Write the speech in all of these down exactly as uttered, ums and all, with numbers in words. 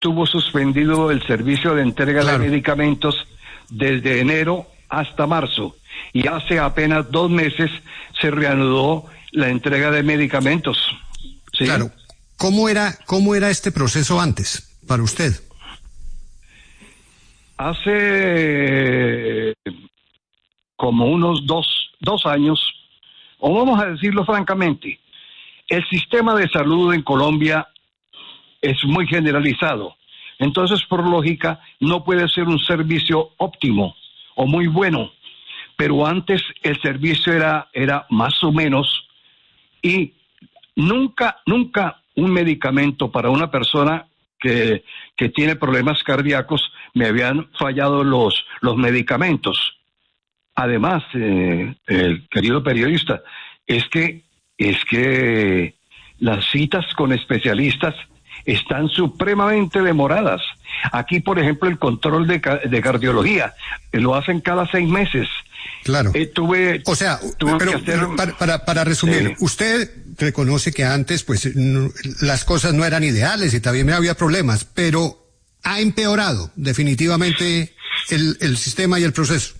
tuvo suspendido el servicio de entrega claro. de medicamentos desde enero hasta marzo, y hace apenas dos meses se reanudó la entrega de medicamentos. ¿Sí? Claro. ¿Cómo era, cómo era este proceso antes para usted? Hace como unos dos, dos años, o vamos a decirlo francamente, el sistema de salud en Colombia es muy generalizado. Entonces, por lógica, no puede ser un servicio óptimo o muy bueno. Pero antes el servicio era, era más o menos, y nunca, nunca un medicamento para una persona que, que tiene problemas cardíacos me habían fallado los, los medicamentos. Además, eh, el querido periodista, es que, es que las citas con especialistas están supremamente demoradas. Aquí, por ejemplo, el control de, de cardiología lo hacen cada seis meses. Claro. Eh, tuve, o sea, tuve pero que hacer... para, para, para resumir, eh, usted reconoce que antes, pues, no, las cosas no eran ideales y también había problemas, pero ha empeorado definitivamente el, el sistema y el proceso.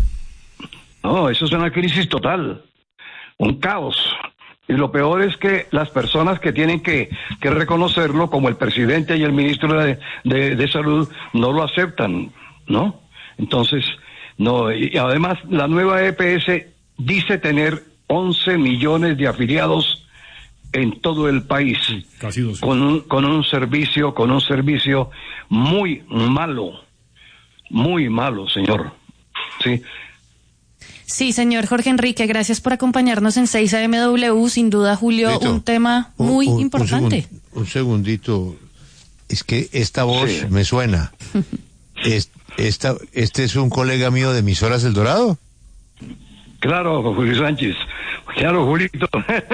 No, eso es una crisis total, un caos. Y lo peor es que las personas que tienen que, que reconocerlo, como el presidente y el ministro de, de, de Salud, no lo aceptan, ¿no? Entonces, no, y además la nueva E P S dice tener once millones de afiliados en todo el país, Casi doce. con un, con un servicio, con un servicio muy malo, muy malo, señor. Sí. Sí, señor Jorge Enrique, gracias por acompañarnos en seis A M W. Sin duda, Julio, Lito, un tema muy un, un, importante. Un, segun, un segundito, es que esta voz sí. me suena. es, esta, ¿Este es un colega mío de Emisoras El Dorado? Claro, Julio Sánchez. Claro, Julito.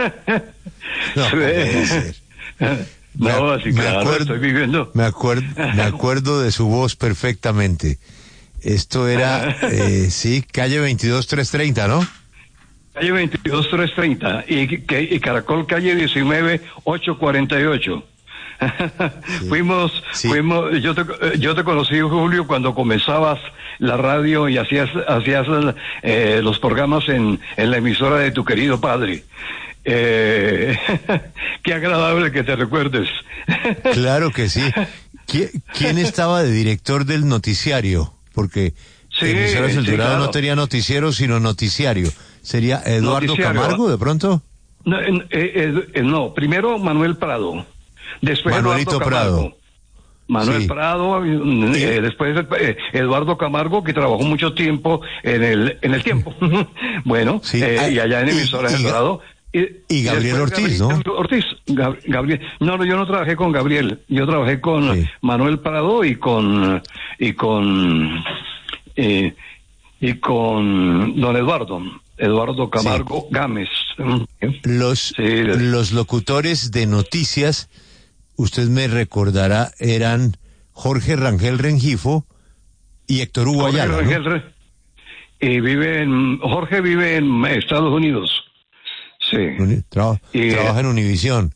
No, puede ser. No, sí, me claro, acuerdo, estoy viviendo. Me acuerdo, me acuerdo de su voz perfectamente. Esto era, eh, sí, calle veintidós trescientos treinta, ¿no? Calle veintidós trescientos treinta y, y Caracol calle diecinueve ochocientos cuarenta y ocho. Sí. Fuimos, sí. fuimos, yo te, yo te conocí, Julio, cuando comenzabas la radio y hacías, hacías eh, los programas en, en la emisora de tu querido padre. Eh, qué agradable que te recuerdes. Claro que sí. ¿Quién estaba de director del noticiario? Porque sí, Emisoras El sí, Dorado claro. no tenía noticiero, sino noticiario. ¿Sería Eduardo Noticiario. Camargo, de pronto? No, eh, eh, eh, no, primero Manuel Prado. Después Manuelito Eduardo Prado. Camargo. Manuel Sí. Prado, eh, después eh, Eduardo Camargo, que trabajó mucho tiempo en el en el tiempo. Bueno, Sí. eh, Ah, y allá en y- Emisoras y- El Dorado. Y, y Gabriel después Ortiz, Gabriel, ¿no? Ortiz, Gab- Gabriel. No, no, yo no trabajé con Gabriel. Yo trabajé con Sí. Manuel Prado y con y con eh, y con don Eduardo, Eduardo Camargo Sí. Gámez. Los, Sí, los locutores de noticias, usted me recordará, eran Jorge Rangel Rengifo y Héctor Hugo Jorge Ayala, ¿no? Rangel Re- y vive en, Jorge vive en Estados Unidos. Sí. Uni- traba- Y, trabaja en Univisión.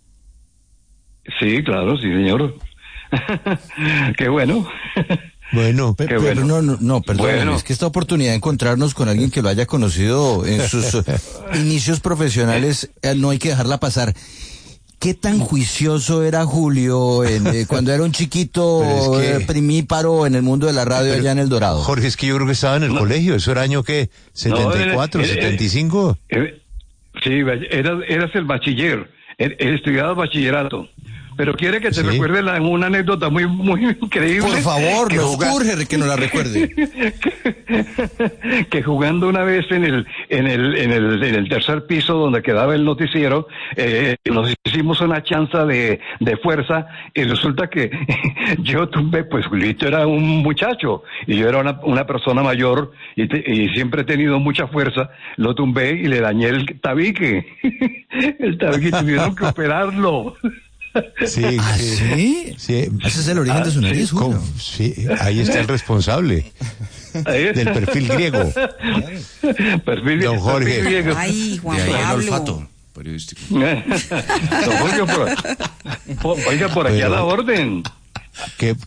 Sí, claro, sí, señor. Qué bueno. Bueno, Pe- Qué pero bueno. no, no, no, perdón, Bueno. es que esta oportunidad de encontrarnos con alguien que lo haya conocido en sus eh, inicios profesionales, eh, no hay que dejarla pasar. ¿Qué tan juicioso era Julio en, eh, cuando era un chiquito Pero es que- eh, primíparo en el mundo de la radio Pero, allá en El Dorado? Jorge, es que yo creo que estaba en el colegio. ¿Eso era año qué? ¿setenta y cuatro, No, eh, eh, setenta y cinco? Eh, Sí, eras, eras el bachiller, er- er- estudiabas bachillerato. Pero quiere que te Sí. recuerde la, una anécdota muy muy increíble. Por favor, que nos juga- urge que nos la recuerde. que jugando una vez en el en el en el en el tercer piso donde quedaba el noticiero, eh, nos hicimos una chanza de de fuerza y resulta que yo tumbé, pues Julito era un muchacho y yo era una, una persona mayor y, te- y siempre he tenido mucha fuerza, lo tumbé y le dañé el tabique. El tabique tuvieron que operarlo. Sí, ¿Ah, sí. sí? Sí. Ese es el origen de su Ah, nariz, sí, Julio. ¿Cómo? Sí, ahí está el responsable del perfil griego. Perfil, Don Jorge. perfil griego. Ay, Juan De ahí el Pablo. olfato periodístico. Don Julio, por, por- oiga, por allá Pero- la orden. qué,